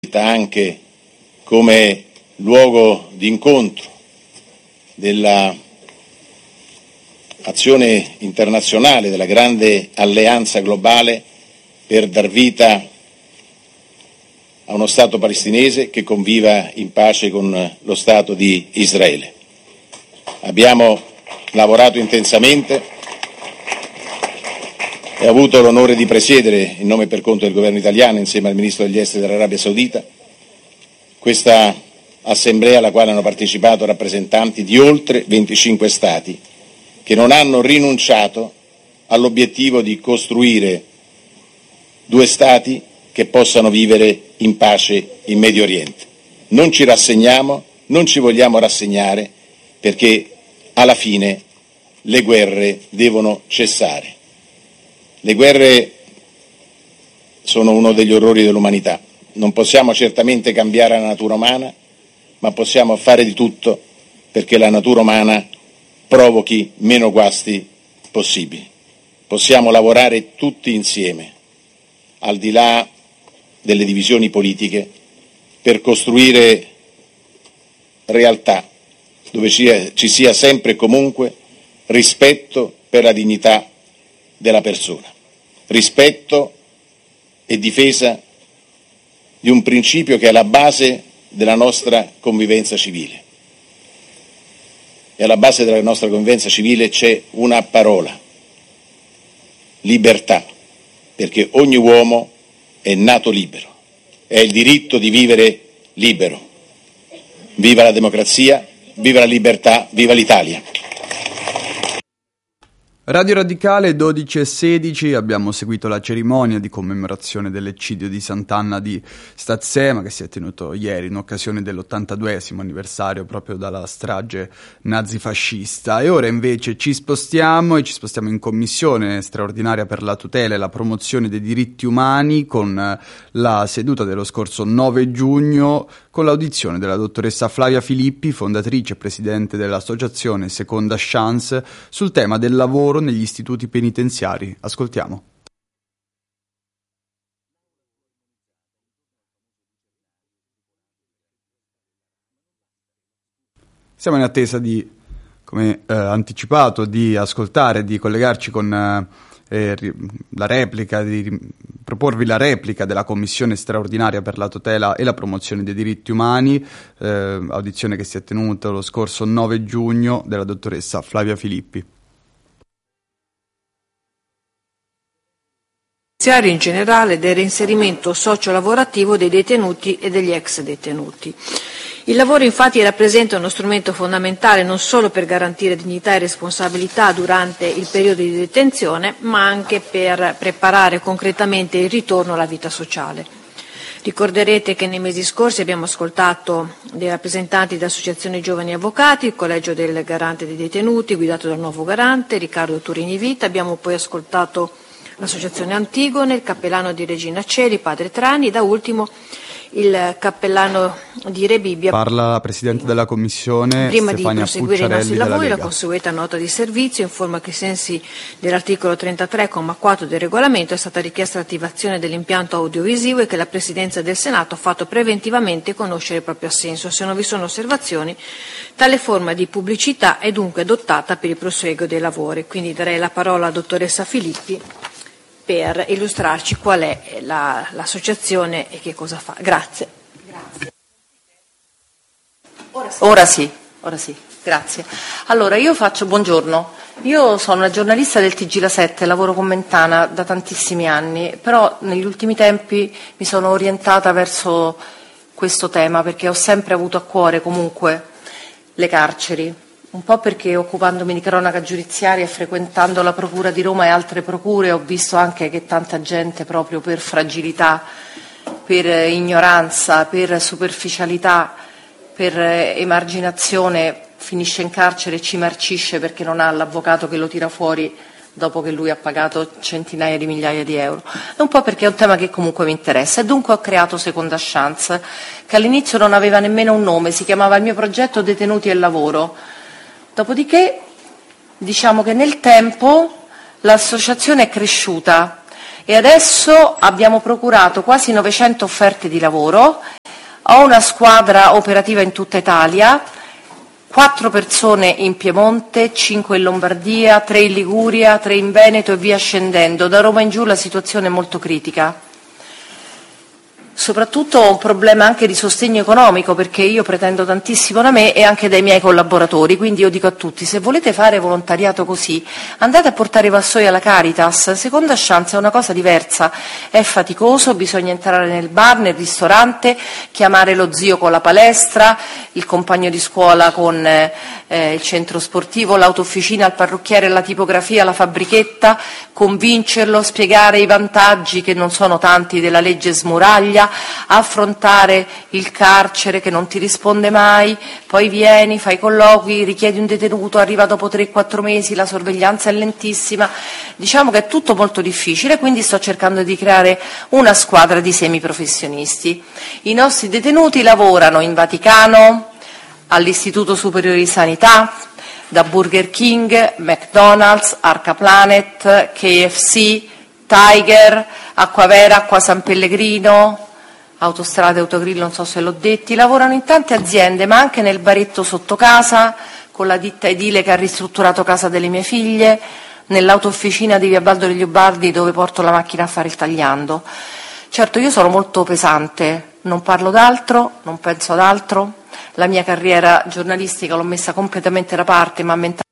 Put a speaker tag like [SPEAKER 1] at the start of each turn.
[SPEAKER 1] anche come luogo di incontro della azione internazionale, della grande alleanza globale per dar vita a uno Stato palestinese che conviva in pace con lo Stato di Israele. Abbiamo lavorato intensamente e ho avuto l'onore di presiedere, in nome e per conto del governo italiano, insieme al Ministro degli Esteri dell'Arabia Saudita, questa assemblea alla quale hanno partecipato rappresentanti di oltre 25 Stati che non hanno rinunciato all'obiettivo di costruire due Stati che possano vivere in pace in Medio Oriente. Non ci rassegniamo, non ci vogliamo rassegnare, perché alla fine le guerre devono cessare. Le guerre sono uno degli orrori dell'umanità. Non possiamo certamente cambiare la natura umana, ma possiamo fare di tutto perché la natura umana provochi meno guasti possibili. Possiamo lavorare tutti insieme, al di là delle divisioni politiche, per costruire realtà dove ci sia sempre e comunque rispetto per la dignità della persona, rispetto e difesa di un principio che è alla base della nostra convivenza civile. E alla base della nostra convivenza civile c'è una parola: libertà, perché ogni uomo è nato libero e ha il diritto di vivere libero. Viva la democrazia, viva la libertà, viva l'Italia.
[SPEAKER 2] Radio Radicale 12:16, abbiamo seguito la cerimonia di commemorazione dell'eccidio di Sant'Anna di Stazzema, che si è tenuto ieri in occasione dell'82esimo anniversario proprio dalla strage nazifascista, e ora invece ci spostiamo in commissione straordinaria per la tutela e la promozione dei diritti umani, con la seduta dello scorso 9 giugno con l'audizione della dottoressa Flavia Filippi, fondatrice e presidente dell'associazione Seconda Chance, sul tema del lavoro negli istituti penitenziari. Ascoltiamo. Siamo in attesa di, come anticipato, di ascoltare, di collegarci con la replica, di proporvi la replica della Commissione straordinaria per la tutela e la promozione dei diritti umani, audizione che si è tenuta lo scorso 9 giugno della dottoressa Flavia Filippi.
[SPEAKER 3] In generale del reinserimento socio-lavorativo dei detenuti e degli ex detenuti. Il lavoro infatti rappresenta uno strumento fondamentale non solo per garantire dignità e responsabilità durante il periodo di detenzione, ma anche per preparare concretamente il ritorno alla vita sociale. Ricorderete che nei mesi scorsi abbiamo ascoltato dei rappresentanti di associazioni giovani avvocati, il collegio del garante dei detenuti guidato dal nuovo garante Riccardo Turini Vita, abbiamo poi ascoltato l'Associazione Antigone, il cappellano di Regina Coeli, padre Trani, e da ultimo il cappellano di Re Bibbia.
[SPEAKER 2] Parla la Presidente della Commissione,
[SPEAKER 3] prima
[SPEAKER 2] Stefania
[SPEAKER 3] di proseguire i nostri
[SPEAKER 2] Pucciarelli
[SPEAKER 3] lavori,
[SPEAKER 2] della
[SPEAKER 3] la consueta nota di servizio informa che ai sensi dell'articolo 33,4 del regolamento è stata richiesta l'attivazione dell'impianto audiovisivo e che la Presidenza del Senato ha fatto preventivamente conoscere il proprio assenso. Se non vi sono osservazioni, tale forma di pubblicità è dunque adottata per il proseguo dei lavori. Quindi darei la parola alla dottoressa Filippi per illustrarci qual è l'associazione e che cosa fa. Grazie.
[SPEAKER 4] Ora sì, grazie. Allora, buongiorno, io sono una giornalista del TG La 7, lavoro con Mentana da tantissimi anni, però negli ultimi tempi mi sono orientata verso questo tema perché ho sempre avuto a cuore comunque le carceri. Un po' perché occupandomi di cronaca giudiziaria e frequentando la Procura di Roma e altre procure ho visto anche che tanta gente proprio per fragilità, per ignoranza, per superficialità, per emarginazione finisce in carcere e ci marcisce perché non ha l'avvocato che lo tira fuori dopo che lui ha pagato centinaia di migliaia di euro. E un po' perché è un tema che comunque mi interessa e dunque ho creato Seconda Chance, che all'inizio non aveva nemmeno un nome, si chiamava il mio progetto Detenuti e Lavoro. Dopodiché, diciamo che nel tempo l'associazione è cresciuta e adesso abbiamo procurato quasi 900 offerte di lavoro, ho una squadra operativa in tutta Italia, 4 persone in Piemonte, 5 in Lombardia, 3 in Liguria, 3 in Veneto e via scendendo. Da Roma in giù la situazione è molto critica. Soprattutto un problema anche di sostegno economico, perché io pretendo tantissimo da me e anche dai miei collaboratori, quindi io dico a tutti: se volete fare volontariato così, andate a portare i vassoi alla Caritas. Seconda Chance è una cosa diversa, è faticoso, bisogna entrare nel bar, nel ristorante, chiamare lo zio con la palestra, il compagno di scuola con il centro sportivo, l'autofficina, il parrucchiere, la tipografia, la fabbrichetta, convincerlo, spiegare i vantaggi, che non sono tanti, della legge Smuraglia, affrontare il carcere che non ti risponde mai, poi vieni, fai colloqui, richiedi un detenuto, arriva dopo 3-4 mesi, la sorveglianza è lentissima. Diciamo che è tutto molto difficile, quindi sto cercando di creare una squadra di semiprofessionisti. I nostri detenuti lavorano in Vaticano, all'Istituto Superiore di Sanità, da Burger King, McDonald's, Arca Planet, KFC, Tiger, Acquavera, Acqua San Pellegrino, Autostrade, Autogrill, non so se l'ho detti, lavorano in tante aziende, ma anche nel baretto sotto casa, con la ditta edile che ha ristrutturato casa delle mie figlie, nell'autofficina di via Baldo degli Ubaldi dove porto la macchina a fare il tagliando. Certo, io sono molto pesante, non parlo d'altro, non penso ad altro, la mia carriera giornalistica l'ho messa completamente da parte, ma